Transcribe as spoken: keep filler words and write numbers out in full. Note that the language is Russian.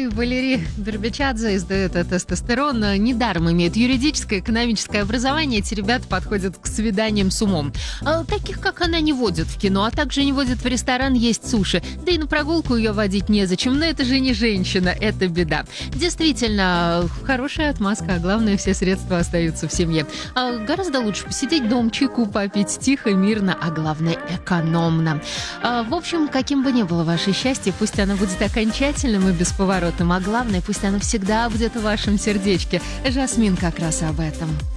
Валерий Вербичадзе издает тестостерон. Недаром имеет юридическое, экономическое образование. Эти ребята подходят к свиданиям с умом. А таких, как она, не водят в кино, а также не водят в ресторан есть суши. Да и на прогулку ее водить незачем. Но это же не женщина, это беда. Действительно, хорошая отмазка, а главное, все средства остаются в семье. А гораздо лучше посидеть дома, чайку попить тихо, мирно, а главное, экономно. А, в общем, каким бы ни было ваше счастье, пусть оно будет окончательным и бесповоротным, а главное, пусть оно всегда будет в вашем сердечке. Жасмин как раз об этом.